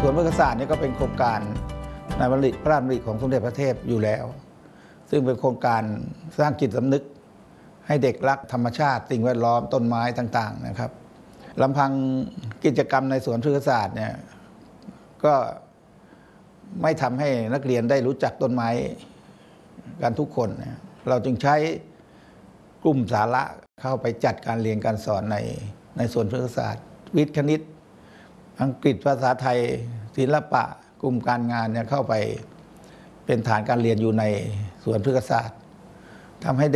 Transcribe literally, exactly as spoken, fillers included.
วนพฤกษศาสตร์นี่ก็เป็นโครงการในพระราชดำริของสมเด็จพระเทพอยู่แล้วซึ่งเป็นโครงการสร้างจิตสำนึกให้เด็กรักธรรมชาติสิ่งแวดล้อมต้นไม้ต่างๆนะครับลำพังกิจกรรมในสวนพฤกษศาสตร์เนี่ยก็ไม่ทำให้นักเรียนได้รู้จักต้นไม้กันทุกคนนะเราจึงใช้กลุ่มสาระเข้าไปจัดการเรียนการสอนในในสวนพฤกษศาสตร์วิทย์คณิตอังกฤษภาษาไทยศิลปะกลุ่มการงานเนี่ยเข้าไปเป็นฐานการเรียนอยู่ในสวนพฤกษศาสตร์ทำให้